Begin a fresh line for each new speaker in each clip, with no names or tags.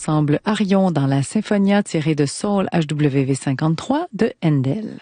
l'ensemble Arion dans la Symphonia tirée de Saul HWV 53 de Handel.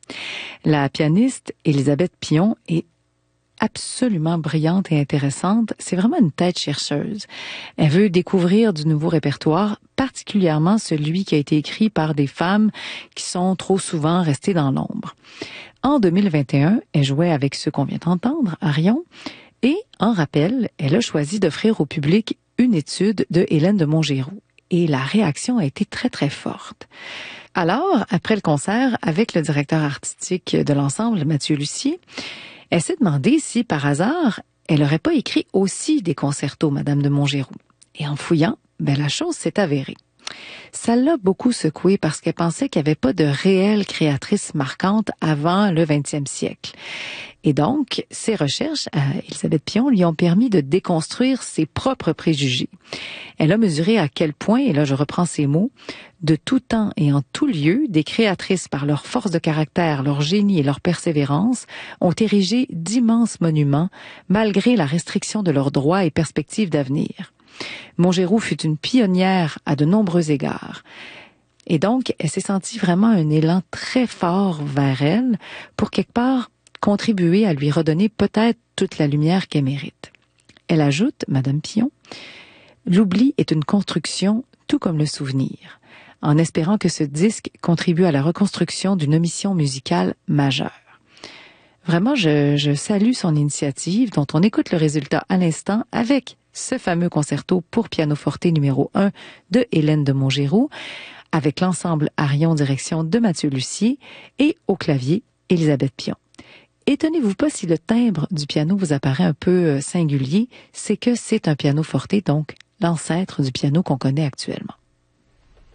La pianiste Élisabeth Pion est absolument brillante et intéressante. C'est vraiment une tête chercheuse. Elle veut découvrir du nouveau répertoire, particulièrement celui qui a été écrit par des femmes qui sont trop souvent restées dans l'ombre. En 2021, elle jouait avec ceux qu'on vient d'entendre, Arion, et en rappel, elle a choisi d'offrir au public une étude de Hélène de Montgeroux. Et la réaction a été très, très forte. Alors, après le concert, avec le directeur artistique de l'ensemble, Mathieu Lussier, elle s'est demandé si, par hasard, elle n'aurait pas écrit aussi des concertos, Madame de Montgeroux. Et en fouillant, la chose s'est avérée. Ça l'a beaucoup secouée parce qu'elle pensait qu'il n'y avait pas de réelle créatrice marquante avant le 20e siècle. Et donc, ses recherches à Élisabeth Pion lui ont permis de déconstruire ses propres préjugés. Elle a mesuré à quel point, et là je reprends ses mots, de tout temps et en tout lieu, des créatrices par leur force de caractère, leur génie et leur persévérance ont érigé d'immenses monuments malgré la restriction de leurs droits et perspectives d'avenir. Montgeroux fut une pionnière à de nombreux égards. Et donc, elle s'est sentie vraiment un élan très fort vers elle pour quelque part contribuer à lui redonner peut-être toute la lumière qu'elle mérite. Elle ajoute, Madame Pion, « L'oubli est une construction tout comme le souvenir, en espérant que ce disque contribue à la reconstruction d'une omission musicale majeure. » Vraiment, je salue son initiative dont on écoute le résultat à l'instant avec ce fameux concerto pour pianoforte numéro 1 de Hélène de Montgeroux, avec l'ensemble Arion direction de Mathieu Lussier et au clavier Élisabeth Pion. Étonnez-vous pas si le timbre du piano vous apparaît un peu singulier, c'est que c'est un piano forte, donc l'ancêtre du piano qu'on connaît actuellement.